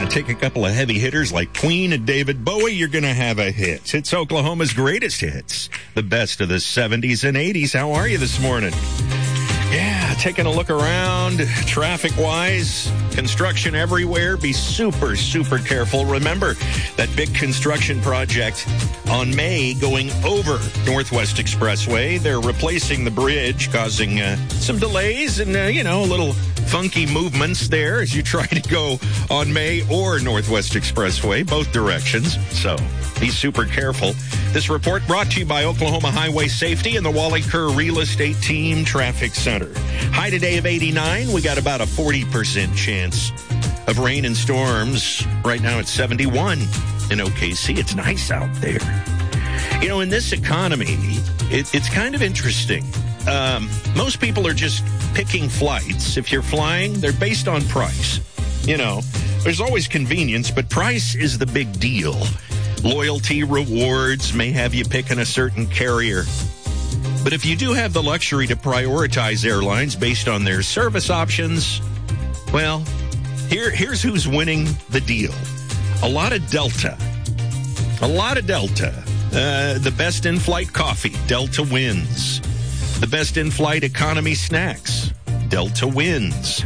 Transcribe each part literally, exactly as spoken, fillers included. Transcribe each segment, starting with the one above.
take a couple of heavy hitters like Queen and David Bowie, you're going to have a hit. It's Oklahoma's greatest hits, the best of the seventies and eighties. How are you this morning? Yeah, taking a look around, traffic-wise, construction everywhere. Be super, super careful. Remember that big construction project on May going over Northwest Expressway. They're replacing the bridge, causing uh, some delays and, uh, you know, a little funky movements there as you try to go on May or Northwest Expressway, both directions. So be super careful. This report brought to you by Oklahoma Highway Safety and the Wally Kerr Real Estate Team Traffic Center. High today of eighty-nine. We got about a forty percent chance of rain and storms. Right now it's seventy-one in O K C. It's nice out there. You know, in this economy, it, it's kind of interesting. Um, most people are just picking flights. If you're flying, they're based on price. You know, there's always convenience, but price is the big deal. Loyalty rewards may have you picking a certain carrier. But if you do have the luxury to prioritize airlines based on their service options, well, here, here's who's winning the deal. A lot of Delta. A lot of Delta. Uh, the best in-flight coffee, Delta wins. The best in-flight economy snacks, Delta wins.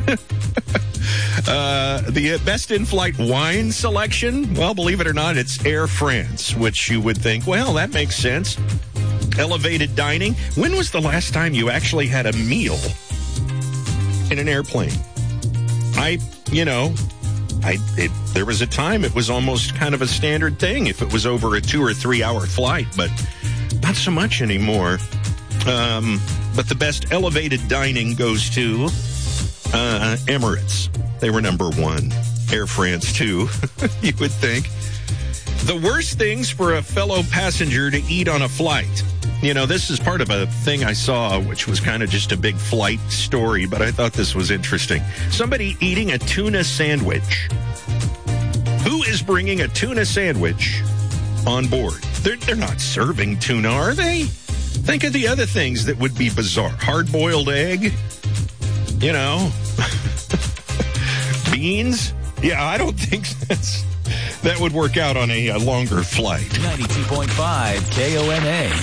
uh, the best in-flight wine selection, well, believe it or not, it's Air France, which you would think, well, that makes sense. Elevated dining. When was the last time you actually had a meal in an airplane? I, you know, I it, there was a time it was almost kind of a standard thing if it was over a two or three hour flight, but not so much anymore. Um, but the best elevated dining goes to uh, Emirates. They were number one. Air France, too, you would think. The worst things for a fellow passenger to eat on a flight. You know, this is part of a thing I saw, which was kind of just a big flight story, but I thought this was interesting. Somebody eating a tuna sandwich. Who is bringing a tuna sandwich on board? They're, they're not serving tuna, are they? Think of the other things that would be bizarre. Hard-boiled egg, you know, beans. Yeah, I don't think that's, that would work out on a, a longer flight. ninety-two point five K O N A.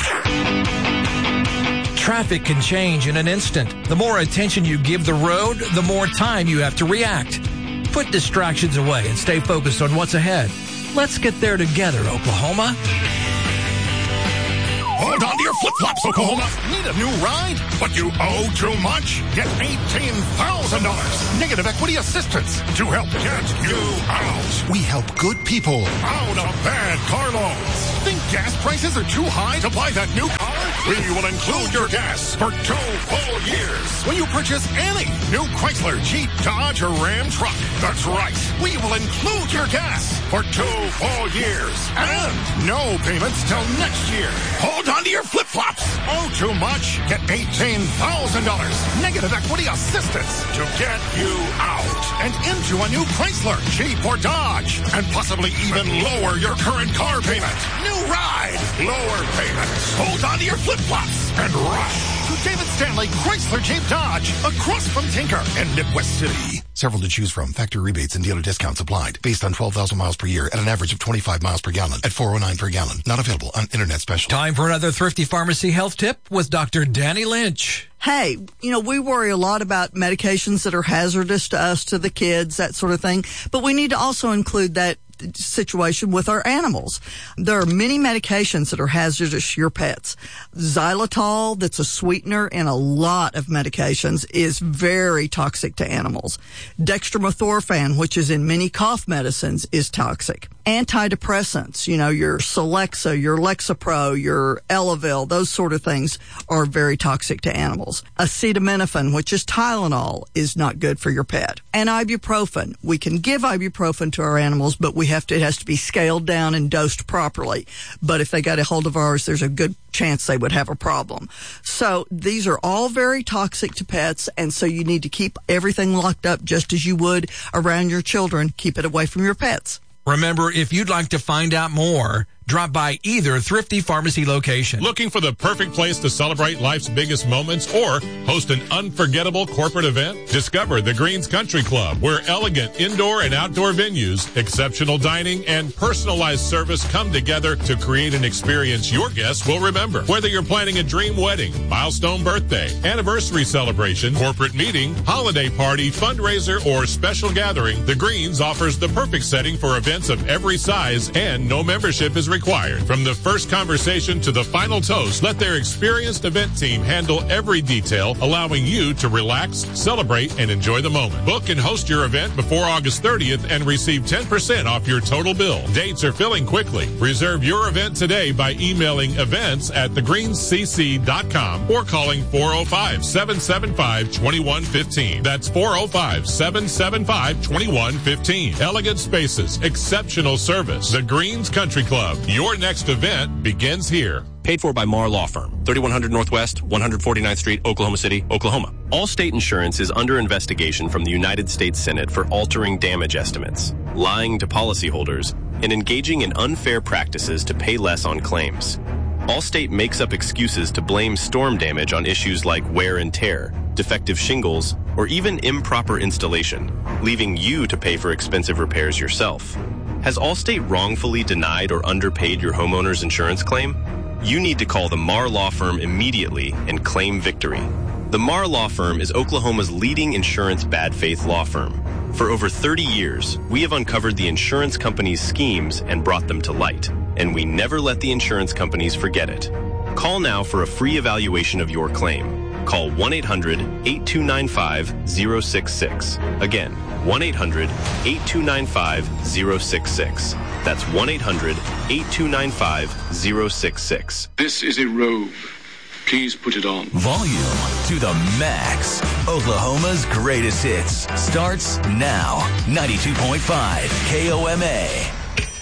Traffic can change in an instant. The more attention you give the road, the more time you have to react. Put distractions away and stay focused on what's ahead. Let's get there together, Oklahoma. Hold on to your flip-flops, Oklahoma. Need a new ride? But you owe too much? Get eighteen thousand dollars negative equity assistance to help get you out. We help good people out of bad car loans. Think gas prices are too high to buy that new car? We will include your gas for two full years when you purchase any new Chrysler, Jeep, Dodge, or Ram truck. That's right. We will include your gas for two full years and no payments till next year. Hold on to your flip-flops. Owe too much? Get eighteen thousand dollars negative equity assistance to get you out and into a new Chrysler, Jeep, or Dodge, and possibly even lower your current car payment. New ride, lower payments. Hold on to your flip-flops and rush to David Stanley Chrysler, Jeep, Dodge, across from Tinker in Midwest City. Several to choose from. Factory rebates and dealer discounts applied. Based on twelve thousand miles per year at an average of twenty-five miles per gallon at four oh nine per gallon. Not available on Internet Special. Time for another Thrifty Pharmacy health tip with Doctor Danny Lynch. Hey, you know, we worry a lot about medications that are hazardous to us, to the kids, that sort of thing. But we need to also include that situation with our animals. There are many medications that are hazardous to your pets. Xylitol, that's a sweetener in a lot of medications, is very toxic to animals. Dextromethorphan, which is in many cough medicines, is toxic. Antidepressants, you know, your Celexa, your Lexapro, your Elavil, those sort of things are very toxic to animals. Acetaminophen, which is Tylenol, is not good for your pet. And ibuprofen. We can give ibuprofen to our animals, but we have to, it has to be scaled down and dosed properly. But if they got a hold of ours, there's a good chance they would have a problem. So these are all very toxic to pets, and so you need to keep everything locked up just as you would around your children. Keep it away from your pets. Remember, if you'd like to find out more, Drop by either Thrifty Pharmacy location. Looking for the perfect place to celebrate life's biggest moments or host an unforgettable corporate event? Discover the Greens Country Club, where elegant indoor and outdoor venues, exceptional dining, and personalized service come together to create an experience your guests will remember. Whether you're planning a dream wedding, milestone birthday, anniversary celebration, corporate meeting, holiday party, fundraiser, or special gathering, the Greens offers the perfect setting for events of every size, and no membership is required. Required. From the first conversation to the final toast, let their experienced event team handle every detail, allowing you to relax, celebrate, and enjoy the moment. Book and host your event before August thirtieth and receive ten percent off your total bill. Dates are filling quickly. Reserve your event today by emailing events at the greens c c dot com or calling four oh five, seven seven five, two one one five. That's four oh five, seven seven five, two one one five. Elegant spaces, exceptional service. The Greens Country Club. Your next event begins here. Paid for by Marr Law Firm, thirty-one hundred Northwest, one forty-ninth Street, Oklahoma City, Oklahoma. Allstate Insurance is under investigation from the United States Senate for altering damage estimates, lying to policyholders, and engaging in unfair practices to pay less on claims. Allstate makes up excuses to blame storm damage on issues like wear and tear, defective shingles, or even improper installation, leaving you to pay for expensive repairs yourself. Has Allstate wrongfully denied or underpaid your homeowner's insurance claim? You need to call the Marr Law Firm immediately and claim victory. The Marr Law Firm is Oklahoma's leading insurance bad faith law firm. For over thirty years, we have uncovered the insurance companies' schemes and brought them to light, and we never let the insurance companies forget it. Call now for a free evaluation of your claim. Call one eight hundred, eight two nine five, zero six six. Again, one eight hundred, eight two nine five, zero six six. That's one eight hundred, eight two nine five, zero six six. This is a robe. Please put it on. Volume to the max. Oklahoma's greatest hits starts now. ninety-two point five K O M A.